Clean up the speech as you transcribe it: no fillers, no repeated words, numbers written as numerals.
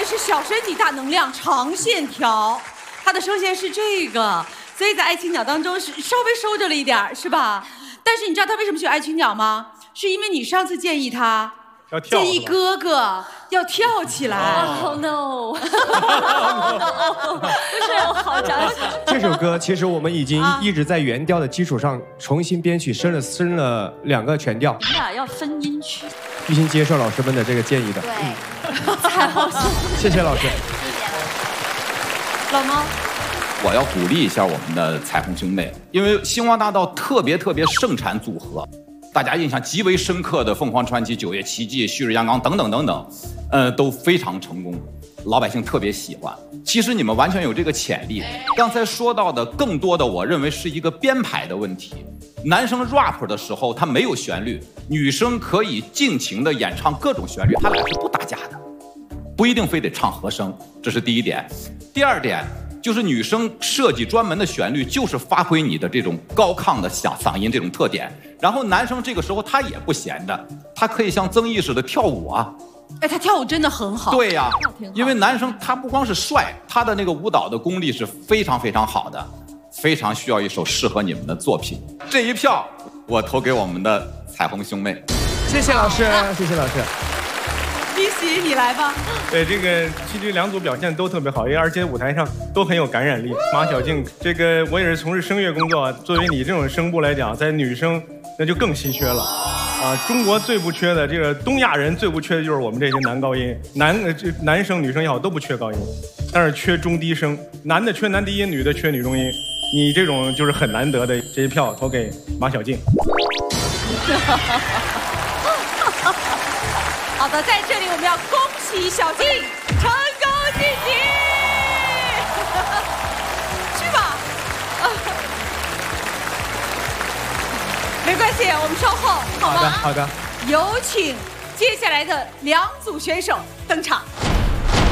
是小身体大能量长线条，他的声线是这个，所以在爱情鸟当中是稍微收着了一点，是吧？但是你知道他为什么选爱情鸟吗？是因为你上次建议他，建议哥哥要跳起来。 Oh no！ 不是，好着急。 这首歌其实我们已经一直在原调的基础上重新编曲，升了2个全调。 你俩要分音区。 玉鑫接受老师们的这个建议的。 对，太好笑了。 谢谢老师。 老猫。 我要鼓励一下我们的彩虹兄妹，因为星光大道特别盛产组合，大家印象极为深刻的凤凰传奇、九月奇迹、旭日阳刚等等等等，都非常成功，老百姓特别喜欢。其实你们完全有这个潜力。刚才说到的更多的，我认为是一个编排的问题。男生 rap 的时候他没有旋律，女生可以尽情的演唱各种旋律，他俩是不打架的，不一定非得唱和声，这是第一点。第二点。就是女生设计专门的旋律，就是发挥你的这种高亢的嗓音这种特点。然后男生这个时候他也不闲着，他可以像曾毅似的跳舞啊。 哎，他跳舞真的很好。 对呀，因为男生他不光是帅，他的那个舞蹈的功力是非常好的，非常需要一首适合你们的作品。这一票我投给我们的彩虹兄妹。 谢谢老师，谢谢老师。 一喜，你来吧。 对，这个其实2组表现都特别好，而且舞台上都很有感染力。马小静，这个我也是从事声乐工作，作为你这种声部来讲，在女生那就更稀缺了。中国最不缺的，这个东亚人最不缺的就是我们这些男高音，男生女生也好都不缺高音，但是缺中低声，男的缺男低音，女的缺女中音。你这种就是很难得的，这一票投给马小静。 好的，在这里我们要恭喜小静成功晋级，去吧。没关系，我们稍后好吗？ 好的。 有请接下来的2组选手登场。